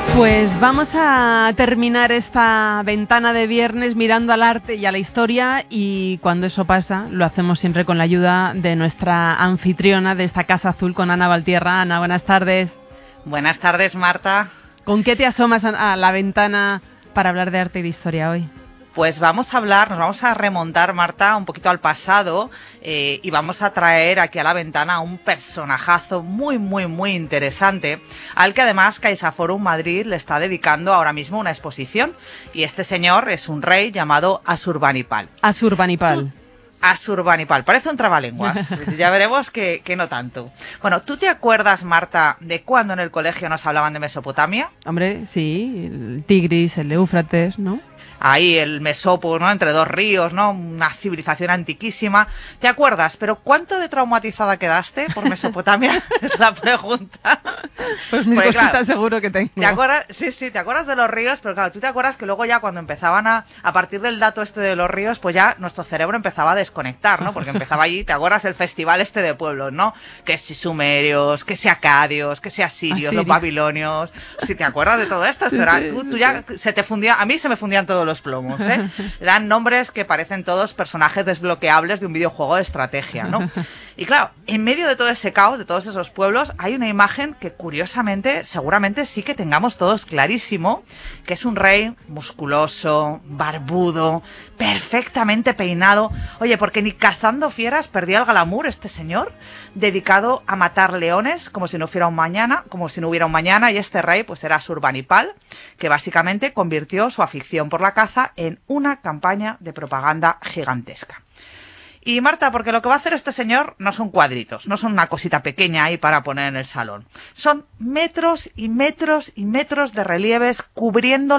Pues vamos a terminar esta ventana de viernes mirando al arte y a la historia, y cuando eso pasa lo hacemos siempre con la ayuda de nuestra anfitriona de esta Casa Azul, con Ana Valtierra. Ana, buenas tardes. Buenas tardes, Marta. ¿Con qué te asomas a la ventana para hablar de arte y de historia hoy? Pues nos vamos a remontar, Marta, un poquito al pasado y vamos a traer aquí a la ventana a un personajazo muy, muy, muy interesante, al que además CaixaForum Madrid le está dedicando ahora mismo una exposición. Y este señor es un rey llamado Asurbanipal. Asurbanipal. Asurbanipal, parece un trabalenguas, ya veremos que no tanto. Bueno, ¿tú te acuerdas, Marta, de cuando en el colegio nos hablaban de Mesopotamia? Hombre, sí, el Tigris, el Éufrates, ¿no? Ahí el Mesopo, ¿no? Entre dos ríos, ¿no? Una civilización antiquísima. ¿Te acuerdas? Pero ¿cuánto de traumatizada quedaste por Mesopotamia? Es la pregunta. Pues mis cositas, claro, seguro que tengo. ¿Te acuerdas? Sí, te acuerdas de los ríos, pero claro, tú te acuerdas que luego ya cuando empezaban a partir del dato este de los ríos, pues ya nuestro cerebro empezaba a desconectar, ¿no? Porque empezaba allí, ¿te acuerdas? El festival este de pueblos, ¿no? Que si sumerios, que si acadios, que si asirios, los babilonios. Si te acuerdas de todo esto, tú ya se te fundía, a mí se me fundían todos los plomos, ¿eh? Eran nombres que parecen todos personajes desbloqueables de un videojuego de estrategia, ¿no? Y claro, en medio de todo ese caos, de todos esos pueblos, hay una imagen que curiosamente, seguramente sí que tengamos todos clarísimo, que es un rey musculoso, barbudo, perfectamente peinado. Oye, porque ni cazando fieras perdía el glamour este señor, dedicado a matar leones como si no hubiera un mañana, y este rey pues era Asurbanipal, que básicamente convirtió su afición por la caza en una campaña de propaganda gigantesca. Y Marta, porque lo que va a hacer este señor no son cuadritos, no son una cosita pequeña ahí para poner en el salón. Son metros y metros y metros de relieves cubriendo